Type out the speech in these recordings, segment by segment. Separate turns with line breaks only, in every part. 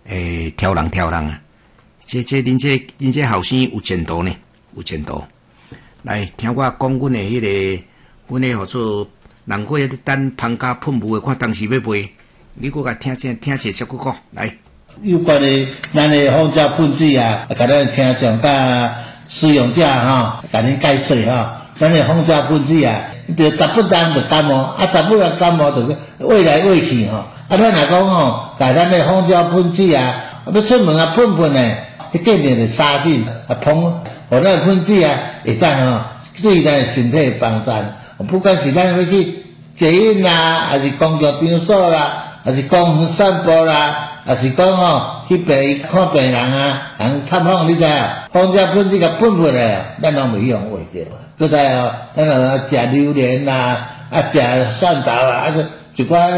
挑人啊！恁这后生有前途呢，有前途。来，听我讲阮的迄个，阮的号做人伙咧等芳家喷雾的，看当时要卖，你搁甲听者再讲来。
有关的咱的芳家喷水啊，甲咱听众甲使用者甲恁解说咱的芳家喷水啊，着十不当就感冒，十不当感冒就喂来喂去咱若讲甲咱的芳家喷水啊，要出门喷呢，一见着就杀菌喷，咱的喷水会当对咱的身体帮助。不管是咱要去捷运啦，还是公共场所啦，还是公园散步啦，还是讲去看病人人探访，你知芳家喷水甲喷回来，咱拢袂用袂着。搁再咱食榴莲啦，食蒜头啊，一寡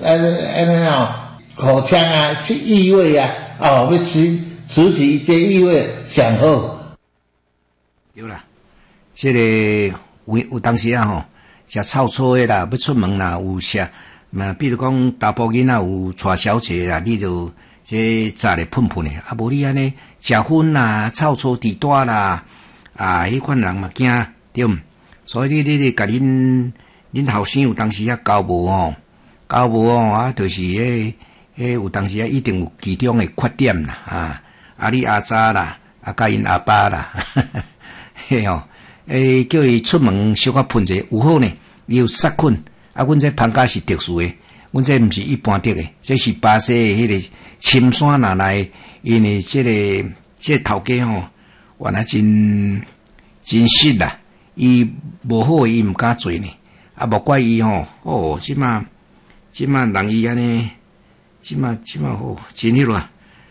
口腔去异味要除去一些异味上好。
有啦，这个有当时食臭臭的啦，要出门啦，有食比如讲大埔囡仔有带小姐啦，你就这早咧喷的，无你安尼食薰啦、臭臭地大啦，迄款人嘛惊对毋？所以你甲恁后生有当时交无就是有当时一定有其中的缺点啦你阿早啦，甲因阿爸啦，叫伊出门小可喷者有好呢，伊有杀菌。阮这芳家是特殊的，阮这毋是一般的，这是巴西的迄个深山哪来，因为这个头家原来真实啦，伊无好伊毋敢做呢，无怪伊即马人伊安尼，即马真迄落，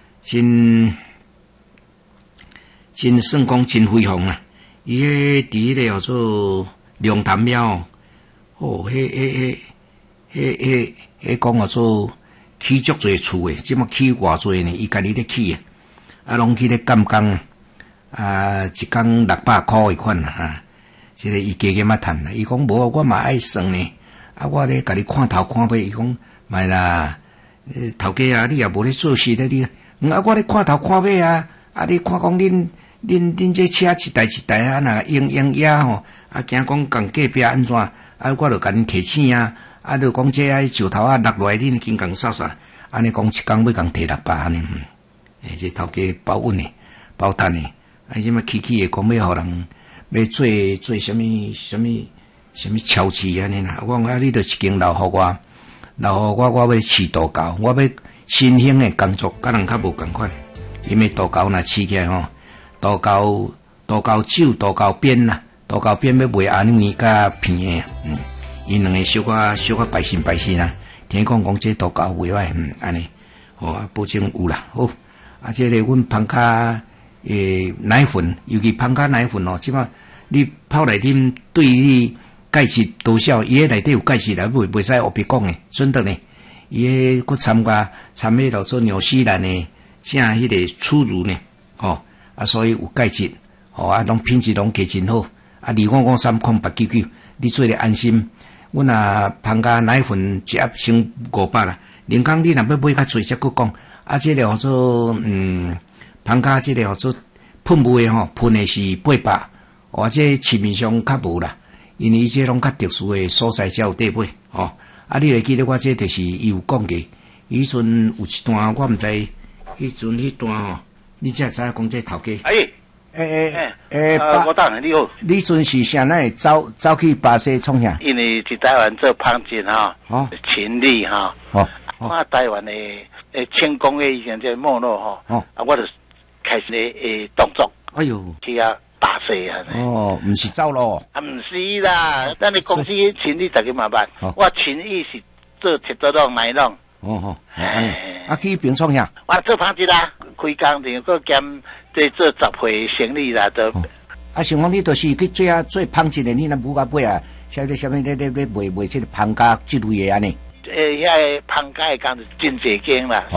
真算讲真辉煌啊！伊伫迄个叫做龙潭庙迄讲叫做起足侪厝诶，即马起偌侪呢？伊家己咧起拢起咧监工一工600块迄款即个伊加减趁伊讲无我嘛爱算呢，我咧甲你看头看尾，伊讲卖啦，头家你也无咧做事咧，你我咧看头看尾你看讲恁这车一台一台若用野惊讲共隔壁安怎我就甲恁提醒就讲这石头落来恁紧共扫扫，安尼讲一工要共提600安尼，这头家包稳的，包单的，即么起的讲要互人要做什么超市安尼啦，我讲你着一间留互我要饲杜狗，我要新兴的工作，甲人较无共款，因为杜狗若饲起来杜狗酒、杜狗鞭啦，杜狗鞭要卖安尼甲片的因两个小可白心啦。听讲这杜狗袂歹，安尼保证有啦。好这个阮芳家奶粉，尤其芳家奶粉即马你泡来啉，对你钙质多少，伊内底有钙质啦，袂使胡别讲诶，真的呢。伊佫参迄落做纽西兰诶，像迄个初乳呢，所以有钙质，拢品质拢加真好。25530899，你做咧安心。阮芳家奶粉一盒升500啦，人工你若要买较侪，则佫讲。这个叫做芳家这个叫做喷雾诶喷诶是800，这市面上较无啦，因为这拢较特殊诶所在才有得买你会记得我这就是伊有讲过，迄阵有一段我毋知，迄段你才知影讲这头家。
我当然你好。
你阵是啥呢？走去巴西创啥？
因为去台湾做芳针勤力我台湾的成功的以前这没落我就开始动作。
哎呦，
去巴西
毋是走咯？
毋是啦，咱的公司勤力大家嘛捌。我勤力是做铁做弄奶弄。
去平创啥？
我做芳针啦，开工店个兼做10岁生意啦都。
想讲你就是去做芳针的，你若母甲尾晓得啥物咧卖这个芳家之类的安尼。
遐芳家的工是真济间啦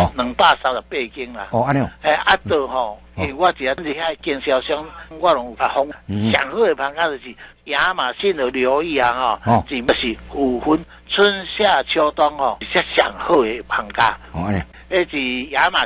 ，238间啦。
安尼
因为我只要是遐经销商，我拢有方上好的芳家就是亚马逊的留意只不是5分春夏秋冬是上好的芳家。是亚马